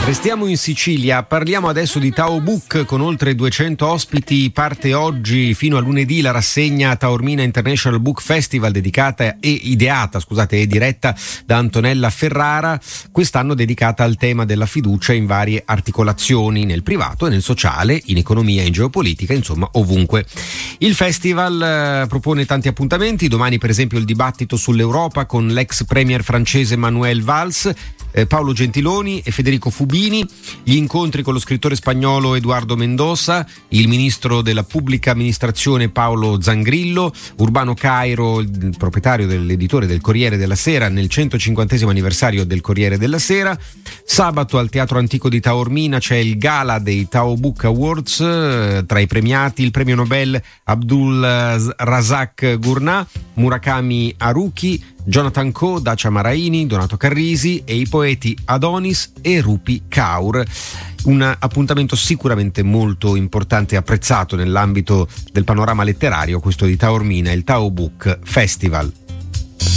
Restiamo in Sicilia, parliamo adesso di Tao Book con oltre 200 ospiti. Parte oggi fino a lunedì la rassegna Taormina International Book Festival ideata e diretta da Antonella Ferrara, quest'anno dedicata al tema della fiducia in varie articolazioni, nel privato e nel sociale, in economia e in geopolitica, insomma ovunque. Il festival propone tanti appuntamenti, domani per esempio il dibattito sull'Europa con l'ex premier francese Manuel Valls, Paolo Gentiloni e Federico Fubini, gli incontri con lo scrittore spagnolo Eduardo Mendoza, il ministro della pubblica amministrazione Paolo Zangrillo, Urbano Cairo, il proprietario dell'editore del Corriere della Sera, nel 150° anniversario del Corriere della Sera. Sabato al Teatro Antico di Taormina c'è il gala dei Tao Book Awards, tra i premiati il premio Nobel Abdul Razak Gurnah, Murakami Haruki, Jonathan Coe, Dacia Maraini, Donato Carrisi e i poeti Adonis e Rupi Kaur. Un appuntamento sicuramente molto importante e apprezzato nell'ambito del panorama letterario, questo di Taormina, il Tao Book Festival.